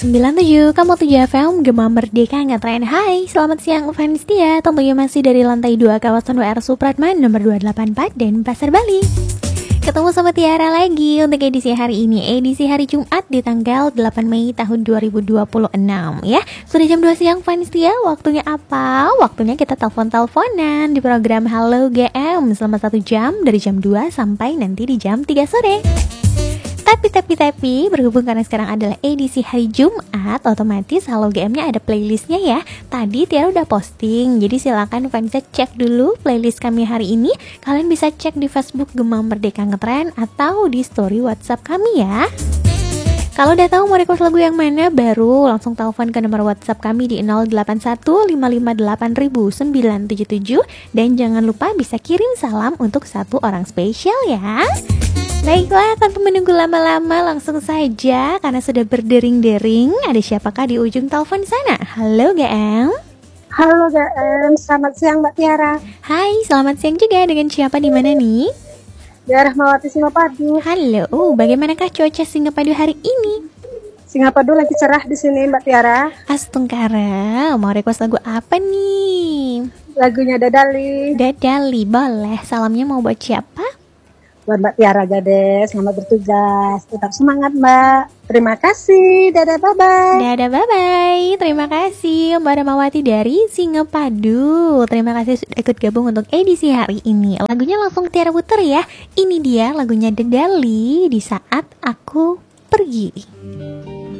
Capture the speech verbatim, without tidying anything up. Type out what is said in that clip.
sembilan tujuh, kamu tujuh F M, Gema Merdeka Ngetren. Hai, selamat siang fans setia. Tentunya masih dari lantai dua kawasan W R Supratman nomor dua delapan empat dan Pasar Bali. Ketemu sama Tiara lagi untuk edisi hari ini, edisi hari Jumat di tanggal delapan Mei tahun dua ribu dua puluh enam ya. Sudah jam dua siang fans setia, waktunya apa? Waktunya kita telepon-teleponan di program Halo G M selama satu jam dari jam dua sampai nanti di jam tiga sore. Tapi, tapi, tapi, berhubung karena sekarang adalah edisi hari Jumat, otomatis Halo G M-nya ada playlistnya ya. Tadi Tiara udah posting, jadi silakan fansnya cek dulu playlist kami hari ini. Kalian bisa cek di Facebook Gema Merdeka Ngetren atau di story WhatsApp kami ya. Kalau udah tahu mau request lagu yang mana, baru langsung telepon ke nomor WhatsApp kami di nol delapan satu lima lima delapan sembilan tujuh tujuh. Dan jangan lupa bisa kirim salam untuk satu orang spesial ya. Baiklah, tanpa menunggu lama-lama langsung saja karena sudah berdering-dering. Ada siapakah di ujung telepon sana? Halo G M. Halo G M, selamat siang Mbak Tiara. Hai, selamat siang juga. Dengan siapa di mana nih? Daerah Mawati Singapadu. Halo, bagaimanakah cuaca Singapadu hari ini? Singapadu lagi cerah di sini Mbak Tiara. Astungkara, mau request lagu apa nih? Lagunya Dadali. Dadali, boleh. Salamnya mau buat siapa? Buat Mbak Tiara Gade, selamat bertugas. Tetap semangat Mbak. Terima kasih. Dadah, bye-bye. Dadah, bye-bye. Terima kasih Mbak Ramawati dari Singapadu. Terima kasih sudah ikut gabung untuk edisi hari ini. Lagunya langsung Tiara puter ya. Ini dia lagunya Dedali di Saat Aku Pergi.